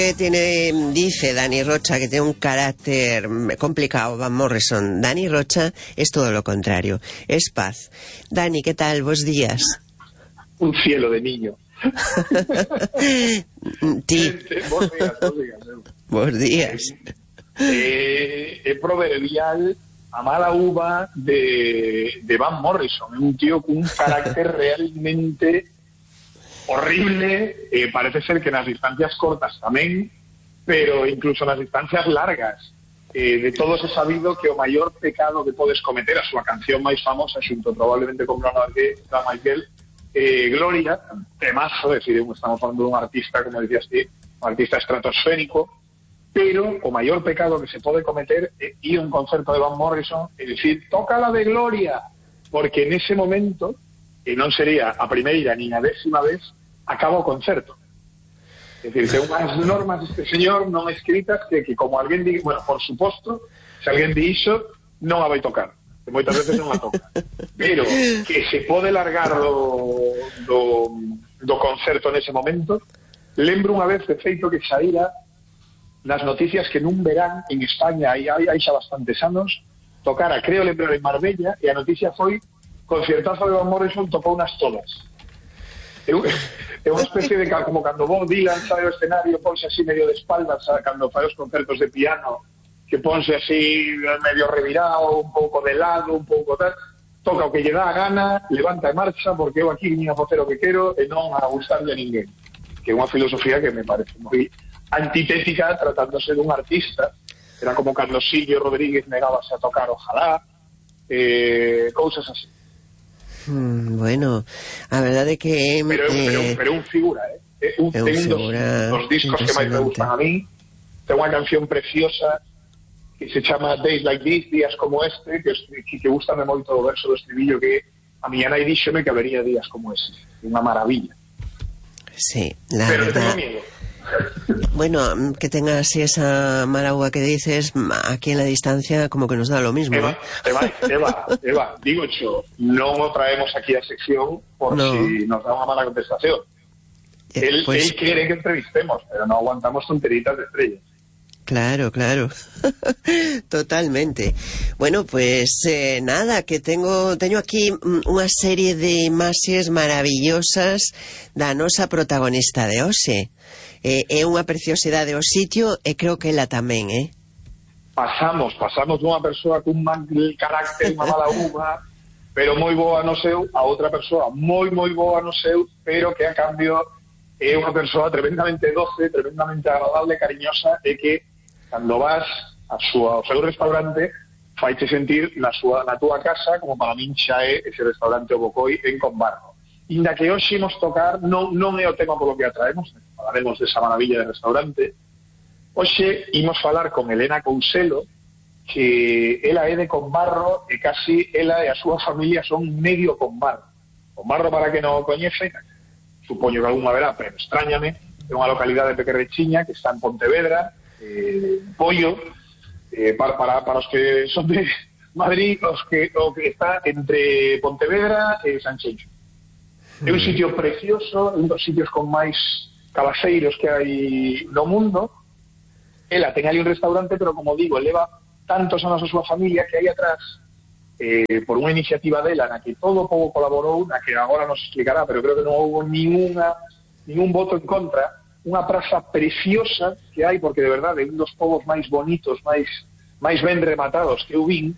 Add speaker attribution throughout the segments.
Speaker 1: Dice Dani Rocha que tiene un carácter complicado, Van Morrison. Dani Rocha es todo lo contrario, es paz. Dani, ¿qué tal? Buenos días.
Speaker 2: Un cielo de niño.
Speaker 1: Buenos días.
Speaker 2: É proverbial a mala uva de Van Morrison. É un tío con un carácter realmente horrible. Parece ser que nas distancias cortas tamén, pero incluso nas distancias largas. De todos é sabido que o maior pecado que podes cometer, a súa canción máis famosa, xunto probablemente con Bruna Michael, Gloria, temazo, é dicir, estamos falando dun artista, como decías ti, un artista estratosférico, pero o maior pecado que se pode cometer é ir a un concerto de Van Morrison e dicir, toca la de Gloria, porque nese momento, e non sería a primeira ni a 10ª vez, acaba o concerto. É dicir, ten unhas normas este señor non escritas que como alguén di, bueno, por suposto, se alguén di iso, non a vai tocar, que moitas veces non a toca, pero que se pode largar do concerto nese momento. Lembro unha vez de feito que saíra nas noticias que nun verán en España, hai xa bastantes anos, tocara, creo lembrar, en Marbella, e a noticia foi concertazo de Van Morrison, tocou nas todas. É unha especie de como cando Bob Dylan sabe o escenario, ponse así medio de espaldas, cando fai os concertos de piano, que ponse así medio revirado, un pouco de lado, un pouco tal, toca o que lle dá a gana, levanta e marcha, porque eu aquí vim a facer o que quero e non a gustarlle a ninguén. Que é unha filosofía que me parece moi antitética tratándose dun artista. Era como cando Silvio Rodríguez negábase a tocar Ojalá, cousas así.
Speaker 1: Bueno, a verdade é que
Speaker 2: pero un figura, ten dos discos que máis me gustan a mí. Ten unha canción preciosa que se chama Days Like This, días como este, que gustame moito o verso do estribillo, que a miña nai díxome que habería días como este. Unha maravilla.
Speaker 1: Sí,
Speaker 2: pero
Speaker 1: verdad.
Speaker 2: Tengo miedo.
Speaker 1: Bueno, que tenga así esa mala uva que dices, aquí en la distancia como que nos da lo mismo.
Speaker 2: Eva, digo yo, non o traemos aquí a sección por si nos da unha mala contestación. Él quiere que entrevistemos, pero no aguantamos tonteritas de estrellas.
Speaker 1: Claro, totalmente. Bueno, pues nada, que teño aquí unha serie de imaxes maravillosas da nosa protagonista de hoxe. É unha preciosidade o sitio e creo que ela tamén,
Speaker 2: Pasamos dunha persoa cun mal carácter, unha mala uva, pero moi boa no seu, a outra persoa moi boa no seu, pero que a cambio é unha persoa tremendamente doce, tremendamente agradable, cariñosa, e que cando vas ao seu restaurante faiche sentir na túa casa, como para min xa é ese restaurante O Bocoi en Conbarro. Inda que hoxe imos tocar, non é o tema polo que atraemos, falaremos desa maravilla de restaurante. Hoxe imos falar con Elena Couselo, que ela é de Conbarro e casi ela e a súa familia son medio Conbarro. Conbarro, para que non o coñece, supoño que algunha verá, pero extrañame, é unha localidade pequerrechiña que está en Pontevedra, Pollo, para os que son de Madrid, o que está entre Pontevedra e Sanxenxo. É un sitio precioso, un dos sitios con máis cabaceiros que hai no mundo. Ela ten ali un restaurante, pero como digo, leva tantos anos a súa familia que aí atrás, por unha iniciativa dela na que todo o povo colaborou, na que agora nos explicará, pero creo que non houve ningún voto en contra, unha praza preciosa que hai, porque de verdade é un dos povos máis bonitos, máis ben rematados que eu vin.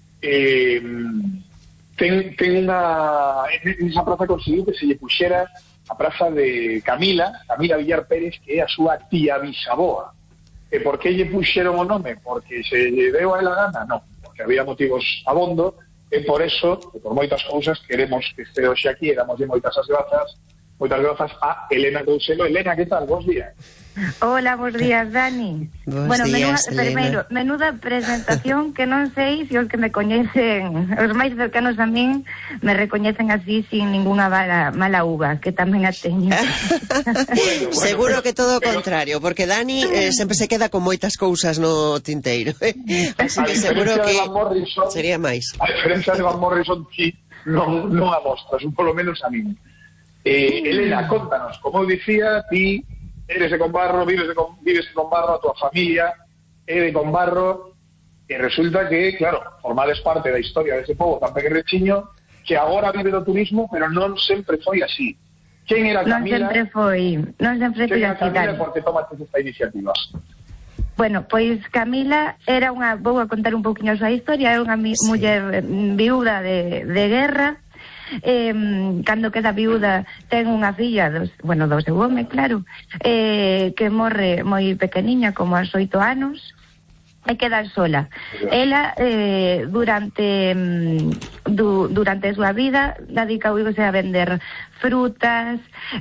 Speaker 2: Ten esa praza conseguiu que se lle puxera a praza de Camila Villar Pérez, que é a súa tía bisaboa. E por que lle puxeron o nome? Porque se lle deu a ela gana? Non, porque había motivos abondo, e por eso, e por moitas cousas, queremos que este hoxe aquí, e damoslle moitas grazas a Elena Couselo. Elena, que tal? Bos días.
Speaker 3: Hola, bos días, Dani.
Speaker 1: Días,
Speaker 3: menuda presentación, que non sei se os que me coñecen, os máis cercanos a min, me recoñecen así sin ninguna mala uva, que tamén a teño.
Speaker 1: Seguro que todo o contrario, porque Dani sempre se queda con moitas cousas no tinteiro. Así que seguro que sería máis.
Speaker 2: A diferencia de Van Morrison, ti non a mostras, polo menos a min. Elena, contanos, como eu dicía, ti eres de Combarro, vives de Combarro, a tua familia é de Combarro, e resulta que, claro, formades parte da historia dese pobo tan pequerechiño que agora vive do turismo, pero non sempre foi así. Quen era Camila?
Speaker 3: Non sempre foi así.
Speaker 2: Quen era Camila, porque tomaste esta iniciativa?
Speaker 3: Bueno, pois Camila era vou a contar un pouquinho a súa historia, era unha muller viúda de guerra. Cando queda viúda ten unha filla do seu home, claro, que morre moi pequeniña, como aos 8 anos, e queda sola. Ela durante a súa vida dedicouse a vender frutas,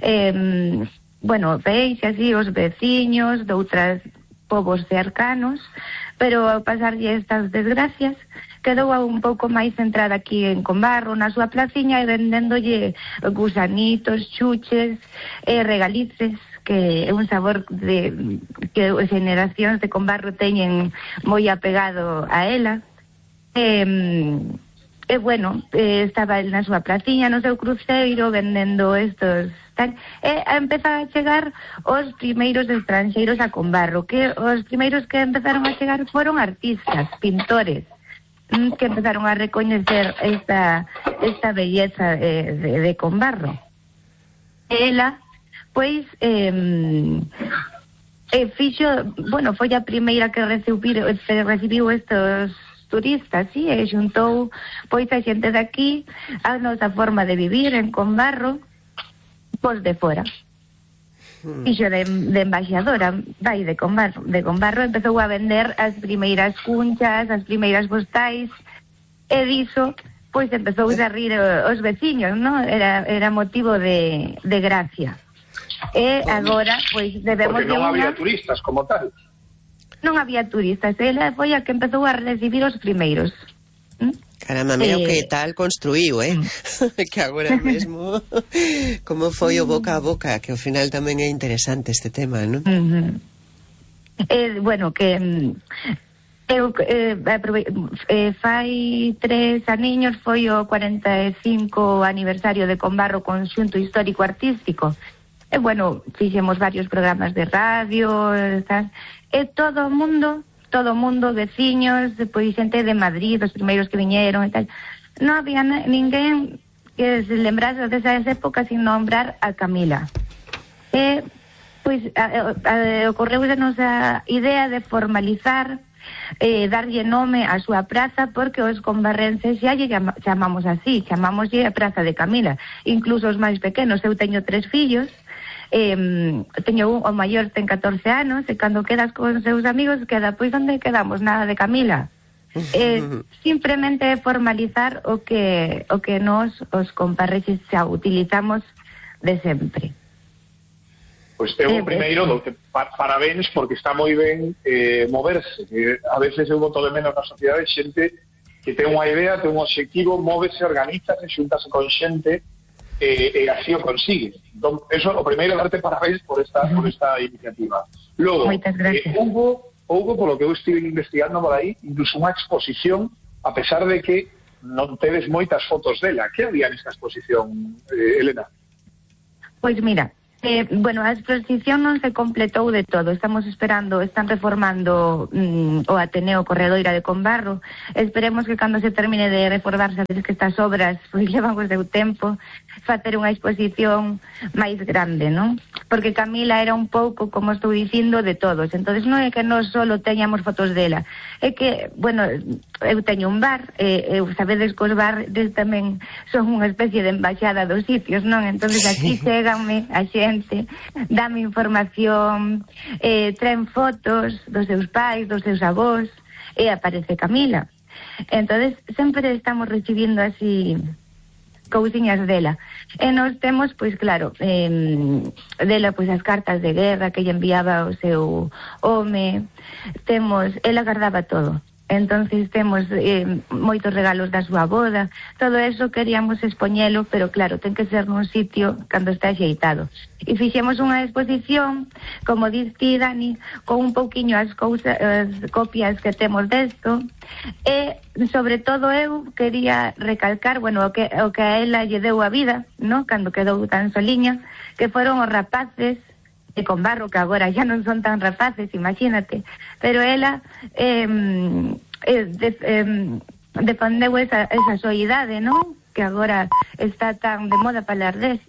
Speaker 3: peixes, así, os veciños de outras povos cercanos, pero ao pasarlle estas desgracias quedou un pouco máis centrada aquí en Combarro, na súa placiña, e vendéndolle gusanitos, chuches e regalices, que é un sabor que as generacións de Combarro teñen moi apegado a ela. Estaba na súa placiña, no seu cruceiro, vendendo estos tal, e empeza a chegar os primeiros estranxeiros a Combarro, que os primeiros que empezaron a chegar foron artistas, pintores, que empezaron a recoñecer esta belleza de Combarro. Ela, pois, foi a primeira que recibiu estos turistas, e xuntou pois a xente de aquí a nosa forma de vivir en Combarro, pois de fora. Fixo de embaixadora, vai de Combarro, empezou a vender as primeiras cunchas, as primeiras postais, e diso, pois empezou a rir os veciños, non? Era motivo de gracia. E agora, pois, debemos...
Speaker 2: Porque non había turistas como tal.
Speaker 3: Non había turistas, ela foi a que empezou a recibir os primeiros.
Speaker 1: Caramba, mira o que tal construíu, que agora mesmo como foi o boca a boca, que ao final tamén é interesante este tema, non? Fai 3 aniños foi o 45 aniversario de Combarro Conxunto Histórico Artístico. Fixemos varios programas de radio, e todo o mundo, veciños, depois xente de Madrid, os primeiros que viñeron e tal. Non había ninguén que se lembrase desas épocas sin nombrar a Camila. E, pois, ocorreusenos a idea de formalizar, darlle nome á súa praza, porque os combarrenses xa lle chamamos así, chamámoslle a Praza de Camila. Incluso os máis pequenos, eu teño 3 fillos, teño o maior ten 14 anos, e cando quedas con seus amigos queda, pois onde quedamos, nada de Camila. Simplemente formalizar o que nos, os comparrexes, xa utilizamos de sempre.
Speaker 2: Pois eu primeiro parabéns, porque está moi ben moverse, que a veces eu boto de menos na sociedade xente que ten unha idea, ten un obxectivo, móvese, organizase, xuntase con xente, e así o consigue. Entón, eso, o primeiro, darte parabéns por esta iniciativa. Logo, houve, polo que eu estive investigando por aí, incluso unha exposición, a pesar de que non tedes moitas fotos dela. Que había nesta exposición, Elena?
Speaker 3: Pois mira, a exposición non se completou de todo. Están reformando o Ateneo Corredoira de Combarro. Esperemos que cando se termine de reformar, sabes que estas obras pois levan o seu tempo, facer unha exposición máis grande, non? Porque Camila era un pouco, como estou dicindo, de todos. Entonces non é que non solo teñamos fotos dela, é que, eu teño un bar, sabedes que os bares tamén son unha especie de embaixada dos sitios, non? Entonces aquí cheganme a xente, dame información, traen fotos dos seus pais, dos seus avós, e aparece Camila. Entonces sempre estamos recibindo así cousiñas dela. E nos temos, pois claro, dela pois as cartas de guerra que lle enviaba o seu home, ela guardaba todo. Entonces temos moitos regalos da súa boda, todo eso queríamos expoñelo, pero claro, ten que ser nun sitio cando está axeitado. E fixemos unha exposición, como diste, Dani, con un pouquiño as copias que temos desto, e sobre todo eu quería recalcar, o que a ela lle deu a vida, no? Cando quedou tan soliña, que foron os rapaces de Conbarro, que agora xa non son tan rapaces, imagínate, pero ela defendeu esa soidade, non? Que agora está tan de moda falar